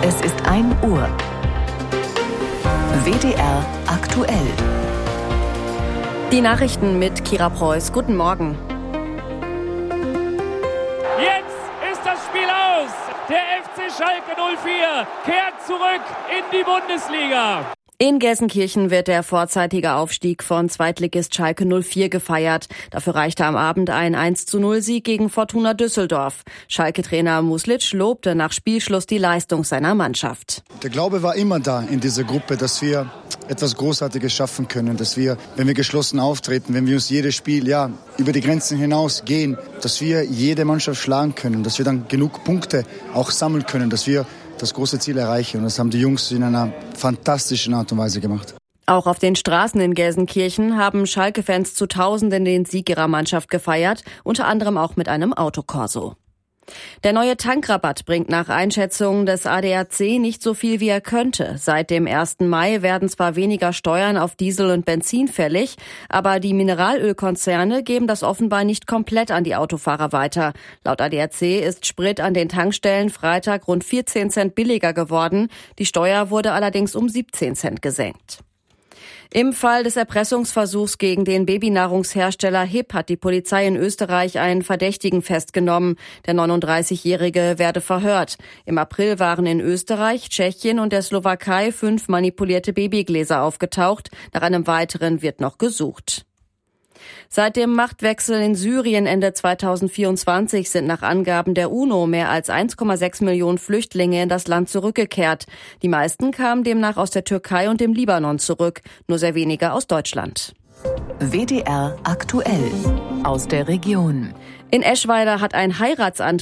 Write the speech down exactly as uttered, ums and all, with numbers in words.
Es ist ein Uhr. W D R aktuell. Die Nachrichten mit Kira Preuß. Guten Morgen. Jetzt ist das Spiel aus. Der F C Schalke null vier kehrt zurück in die Bundesliga. In Gelsenkirchen wird der vorzeitige Aufstieg von Zweitligist Schalke null vier gefeiert. Dafür reichte am Abend ein eins zu null Sieg gegen Fortuna Düsseldorf. Schalke-Trainer Muslic lobte nach Spielschluss die Leistung seiner Mannschaft. Der Glaube war immer da in dieser Gruppe, dass wir etwas Großartiges schaffen können, dass wir, wenn wir geschlossen auftreten, wenn wir uns jedes Spiel ja über die Grenzen hinaus gehen, dass wir jede Mannschaft schlagen können, dass wir dann genug Punkte auch sammeln können, dass wir das große Ziel erreichen. Und das haben die Jungs in einer fantastischen Art und Weise gemacht. Auch auf den Straßen in Gelsenkirchen haben Schalke-Fans zu Tausenden den Sieg ihrer Mannschaft gefeiert, unter anderem auch mit einem Autokorso. Der neue Tankrabatt bringt nach Einschätzung des A D A C nicht so viel, wie er könnte. Seit dem ersten Mai werden zwar weniger Steuern auf Diesel und Benzin fällig, aber die Mineralölkonzerne geben das offenbar nicht komplett an die Autofahrer weiter. Laut A D A C ist Sprit an den Tankstellen Freitag rund vierzehn Cent billiger geworden. Die Steuer wurde allerdings um siebzehn Cent gesenkt. Im Fall des Erpressungsversuchs gegen den Babynahrungshersteller H I P hat die Polizei in Österreich einen Verdächtigen festgenommen. Der neununddreißigjährige werde verhört. Im April waren in Österreich, Tschechien und der Slowakei fünf manipulierte Babygläser aufgetaucht. Nach einem weiteren wird noch gesucht. Seit dem Machtwechsel in Syrien Ende zweitausendvierundzwanzig sind nach Angaben der UNO mehr als eins Komma sechs Millionen Flüchtlinge in das Land zurückgekehrt. Die meisten kamen demnach aus der Türkei und dem Libanon zurück, nur sehr wenige aus Deutschland. W D R aktuell aus der Region. In Eschweiler hat ein Heiratsantrag